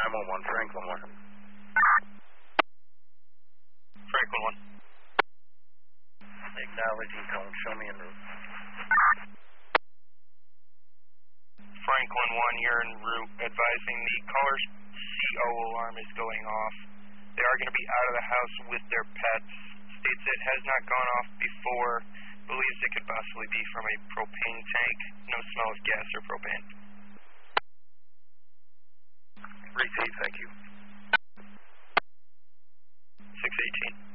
911, Franklin 1. Franklin 1. Acknowledging tone, show me en route. Franklin 1, you're en route, advising the caller's CO alarm is going off. They are going to be out of the house with their pets. States it has not gone off before. Believes it could possibly be from a propane tank. No smell of gas or propane. Receive, thank you. 618.